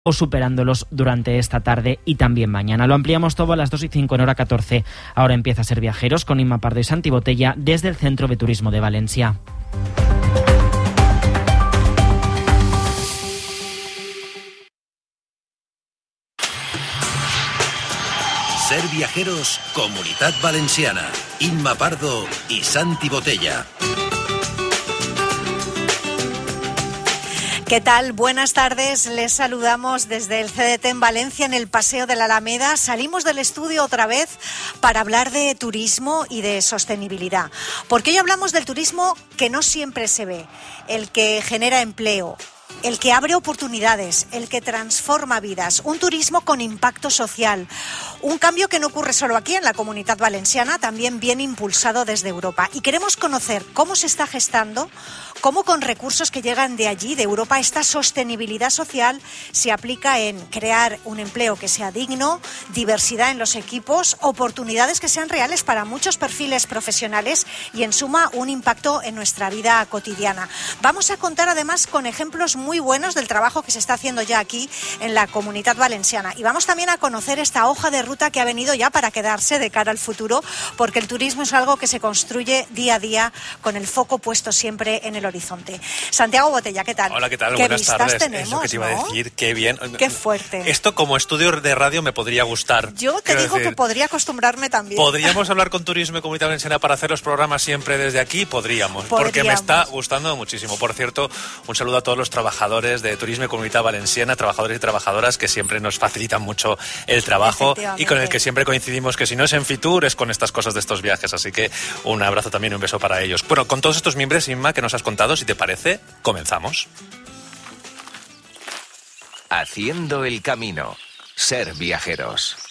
o superándolos durante esta tarde y también mañana. Lo ampliamos todo a las 2:05 en hora 14. Ahora empieza a Ser Viajeros con Inma Pardo y Santi Botella desde el Centro de Turismo de Valencia. Ser Viajeros, Comunitat Valenciana. Inma Pardo y Santi Botella. ¿Qué tal? Buenas tardes. Les saludamos desde el CDT en Valencia, en el Paseo de la Alameda. Salimos del estudio otra vez para hablar de turismo y de sostenibilidad. Porque hoy hablamos del turismo que no siempre se ve, el que genera empleo, el que abre oportunidades, el que transforma vidas, un turismo con impacto social, un cambio que no ocurre solo aquí en la Comunitat Valenciana, también bien impulsado desde Europa. Y queremos conocer cómo se está gestando, cómo con recursos que llegan de allí, de Europa, esta sostenibilidad social se aplica en crear un empleo que sea digno, diversidad en los equipos, oportunidades que sean reales para muchos perfiles profesionales y, en suma, un impacto en nuestra vida cotidiana. Vamos a contar además con ejemplos muy buenos del trabajo que se está haciendo ya aquí en la Comunitat Valenciana. Y vamos también a conocer esta hoja de ruta que ha venido ya para quedarse de cara al futuro, porque el turismo es algo que se construye día a día con el foco puesto siempre en el horizonte. Santiago Botella, ¿qué tal? Hola, ¿qué tal? ¿Qué Buenas vistas tardes. tenemos, eso que te iba a decir, qué bien. Qué fuerte. Esto como estudio de radio me podría gustar. Yo te digo que podría acostumbrarme también. ¿Podríamos hablar con Turismo y Comunidad Valenciana para hacer los programas siempre desde aquí? Podríamos, porque me está gustando muchísimo. Por cierto, un saludo a todos los trabajadores de Turismo y Comunidad Valenciana, trabajadores y trabajadoras que siempre nos facilitan mucho el trabajo y con el que siempre coincidimos que si no es en Fitur es con estas cosas de estos viajes. Así que un abrazo también y un beso para ellos. Bueno, con todos estos miembros, Inma, que nos has contado, si te parece, comenzamos. Haciendo el camino. Ser Viajeros.